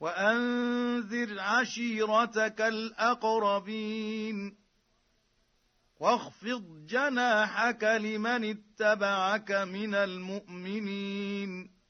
وأنذر عشيرتك الأقربين واخفض جناحك لمن اتبعك من المؤمنين